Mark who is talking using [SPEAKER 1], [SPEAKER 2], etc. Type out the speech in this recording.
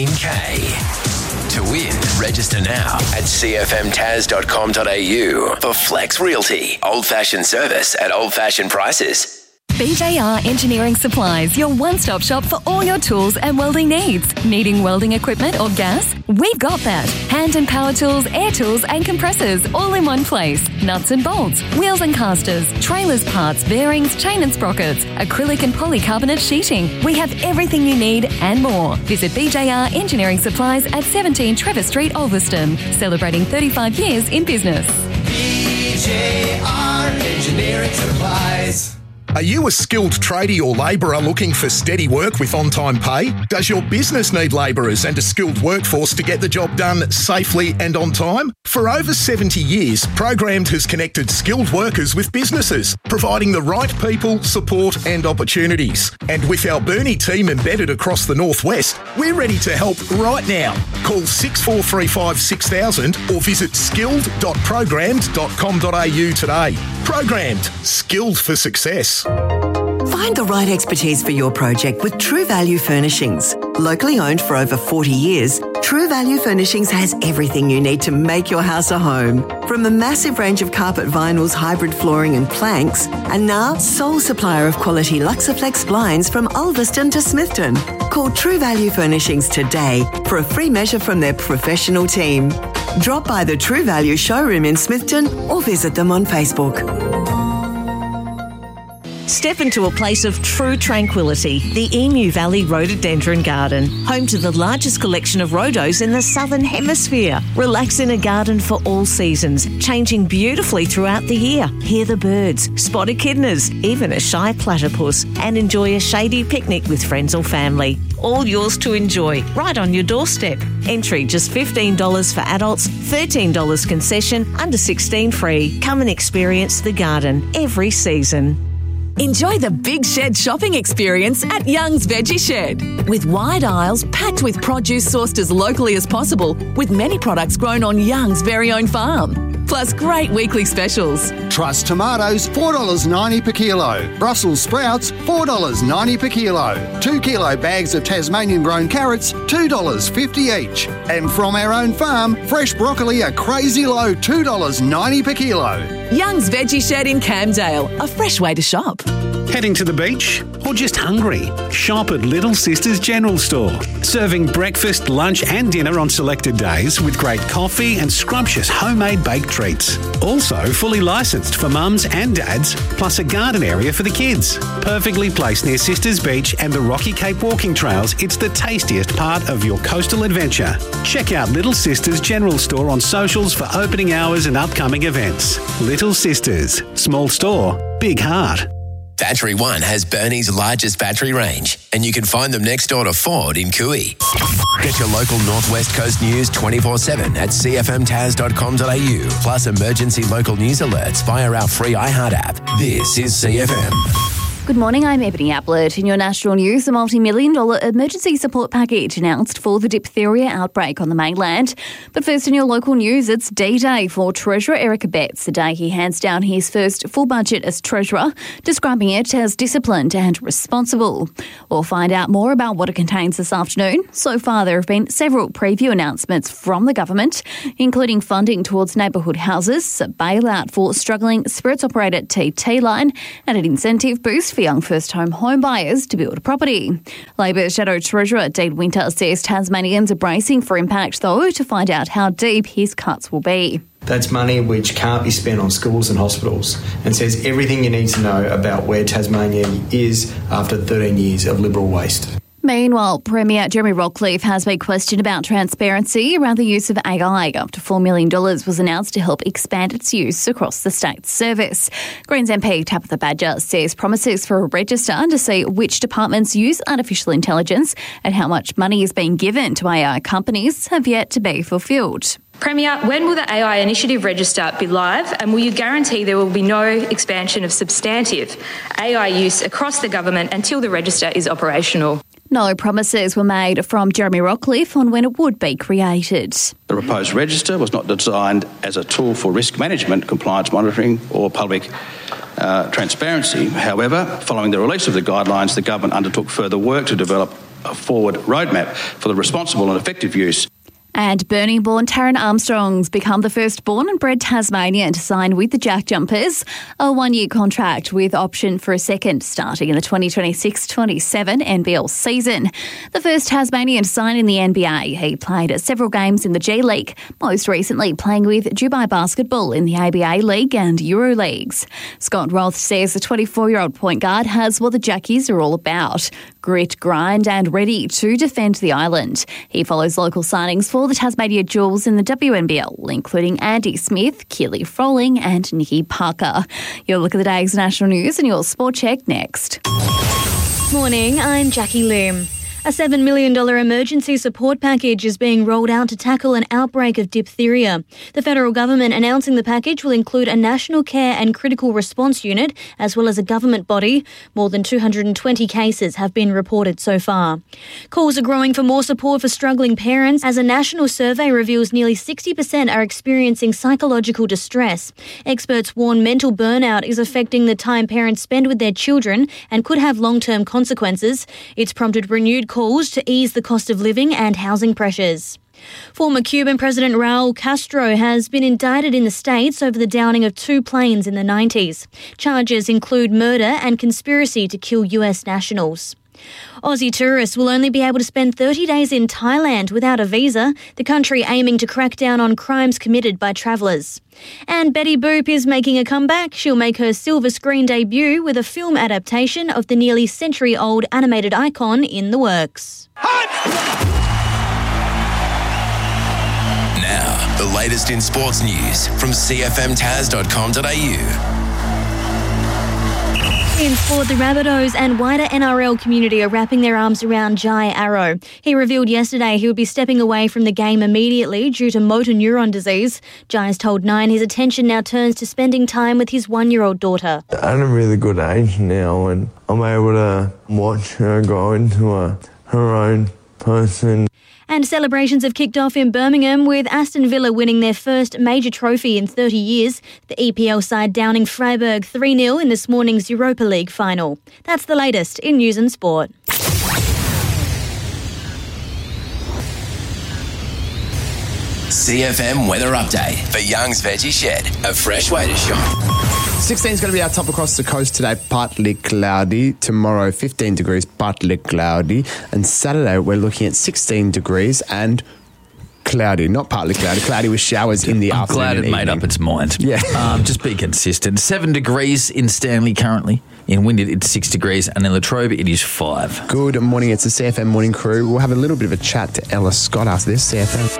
[SPEAKER 1] K. To win, register now at cfmtaz.com.au for Flex Realty. Old-fashioned service at old-fashioned prices.
[SPEAKER 2] BJR Engineering Supplies, your one-stop shop for all your tools and welding needs. Needing welding equipment or gas? We've got that. Hand and power tools, air tools and compressors all in one place. Nuts and bolts, wheels and casters, trailers parts, bearings, chain and sprockets, acrylic and polycarbonate sheeting. We have everything you need and more. Visit BJR Engineering Supplies at 17 Trevor Street, Ulverston. Celebrating 35 years in business.
[SPEAKER 3] BJR Engineering Supplies.
[SPEAKER 4] Are you a skilled tradie or labourer looking for steady work with on-time pay? Does your business need labourers and a skilled workforce to get the job done safely and on time? For over 70 years, Programmed has connected skilled workers with businesses, providing the right people, support and opportunities. And with our Burnie team embedded across the Northwest, we're ready to help right now. Call 6435 6000 or visit skilled.programmed.com.au today. Programmed. Skilled for success.
[SPEAKER 5] Find the right expertise for your project with True Value Furnishings. Locally owned for over 40 years, True Value Furnishings has everything you need to make your house a home. From a massive range of carpet vinyls, hybrid flooring and planks, and now sole supplier of quality Luxaflex blinds from Ulverston to Smithton. Call True Value Furnishings today for a free measure from their professional team. Drop by the True Value showroom in Smithton or visit them on Facebook.
[SPEAKER 6] Step into a place of true tranquility, the Emu Valley Rhododendron Garden, home to the largest collection of rhodos in the Southern Hemisphere. Relax in a garden for all seasons, changing beautifully throughout the year. Hear the birds, spot echidnas, even a shy platypus, and enjoy a shady picnic with friends or family. All yours to enjoy, right on your doorstep. Entry just $15 for adults, $13 concession, under 16 free. Come and experience the garden every season.
[SPEAKER 2] Enjoy the Big Shed shopping experience at Young's Veggie Shed. With wide aisles packed with produce sourced as locally as possible, with many products grown on Young's very own farm. Plus great weekly specials.
[SPEAKER 7] Truss tomatoes, $4.90 per kilo. Brussels sprouts, $4.90 per kilo. 2 kilo bags of Tasmanian grown carrots, $2.50 each. And from our own farm, fresh broccoli a crazy low $2.90 per kilo.
[SPEAKER 2] Young's Veggie Shed in Camdale, a fresh way to shop.
[SPEAKER 8] Heading to the beach or just hungry? Shop at Little Sisters General Store. Serving breakfast, lunch and dinner on selected days with great coffee and scrumptious homemade baked treats. Also fully licensed for mums and dads, plus a garden area for the kids. Perfectly placed near Sisters Beach and the Rocky Cape walking trails, it's the tastiest part of your coastal adventure. Check out Little Sisters General Store on socials for opening hours and upcoming events. Little Sisters. Small store, big heart.
[SPEAKER 1] Battery One has Burnie's largest battery range, and you can find them next door to Ford in Cooey. Get your local Northwest Coast news 24/7 at cfmtaz.com.au, plus emergency local news alerts via our free iHeart app. This is CFM.
[SPEAKER 9] Good morning, I'm Ebony Ablett. In your national news, a multi-million-dollar emergency support package announced for the diphtheria outbreak on the mainland. But first in your local news, it's D-Day for Treasurer Eric Abetz, the day he hands down his first full budget as Treasurer, describing it as disciplined and responsible. We'll find out more about what it contains this afternoon. So far, there have been several preview announcements from the government, including funding towards neighbourhood houses, a bailout for struggling Spirits operator TT Line, and an incentive boost for young first-home home buyers to build a property. Labor Shadow Treasurer Dean Winter says Tasmanians are bracing for impact, though, to find out how deep his cuts will be.
[SPEAKER 10] That's money which can't be spent on schools and hospitals, and says everything you need to know about where Tasmania is after 13 years of Liberal waste.
[SPEAKER 9] Meanwhile, Premier Jeremy Rockliff has been questioned about transparency around the use of AI. Up to $4 million was announced to help expand its use across the state's service. Greens MP Tabitha Badger says promises for a register to see which departments use artificial intelligence and how much money is being given to AI companies have yet to be fulfilled.
[SPEAKER 11] Premier, when will the AI Initiative Register be live, and will you guarantee there will be no expansion of substantive AI use across the government until the register is operational?
[SPEAKER 9] No promises were made from Jeremy Rockliff on when it would be created.
[SPEAKER 12] The proposed register was not designed as a tool for risk management, compliance monitoring or public transparency. However, following the release of the guidelines, the government undertook further work to develop forward roadmap for the responsible and effective use.
[SPEAKER 9] And Burnie-born Taryn Armstrong's become the first born and bred Tasmanian to sign with the Jack Jumpers, a 1-year contract with option for a second starting in the 2026-27 NBL season. The first Tasmanian to sign in the NBA. He played at several games in the G League, most recently playing with Dubai Basketball in the ABA League and Euro Leagues. Scott Roth says the 24-year-old point guard has what the Jackies are all about: grit, grind and ready to defend the island. He follows local signings for the Tasmania Jewels in the WNBL, including Andy Smith, Keely Froling and Nikki Parker. Your look at the day's national news and your sport check next.
[SPEAKER 13] Morning, I'm Jackie Lim. A $7 million emergency support package is being rolled out to tackle an outbreak of diphtheria. The federal government announcing the package will include a National Care and Critical Response Unit, as well as a government body. More than 220 cases have been reported so far. Calls are growing for more support for struggling parents, as a national survey reveals nearly 60% are experiencing psychological distress. Experts warn mental burnout is affecting the time parents spend with their children and could have long-term consequences. It's prompted renewed calls to ease the cost of living and housing pressures. Former Cuban President Raul Castro has been indicted in the States over the downing of 2 planes in the 90s. Charges include murder and conspiracy to kill US nationals. Aussie tourists will only be able to spend 30 days in Thailand without a visa, the country aiming to crack down on crimes committed by travellers. And Betty Boop is making a comeback. She'll make her silver screen debut with a film adaptation of the nearly century-old animated icon in the works.
[SPEAKER 1] Now, the latest in sports news from cfmtaz.com.au.
[SPEAKER 13] In sport, the Rabbitohs and wider NRL community are wrapping their arms around Jai Arrow. He revealed yesterday he would be stepping away from the game immediately due to motor neuron disease. Jai's told Nine his attention now turns to spending time with his 1-year-old daughter.
[SPEAKER 14] At a really good age now, and I'm able to watch her grow into her own person.
[SPEAKER 13] And celebrations have kicked off in Birmingham, with Aston Villa winning their first major trophy in 30 years. The EPL side downing Freiburg 3-0 in this morning's Europa League final. That's the latest in news and sport.
[SPEAKER 1] CFM weather update for Young's Veggie Shed, a fresh way to shop.
[SPEAKER 15] 16 is going to be our top across the coast today, partly cloudy. Tomorrow, 15 degrees, partly cloudy. And Saturday, we're looking at 16 degrees and cloudy. Not partly cloudy, cloudy with showers in the afternoon.
[SPEAKER 16] I'm glad it made up its mind.
[SPEAKER 15] Yeah.
[SPEAKER 16] Just be consistent. 7 degrees in Stanley currently. In Wynyard, it's 6 degrees. And in Latrobe, it is 5.
[SPEAKER 15] Good morning. It's the CFM Morning Crew. We'll have a little bit of a chat to Ella Scott after this. CFM.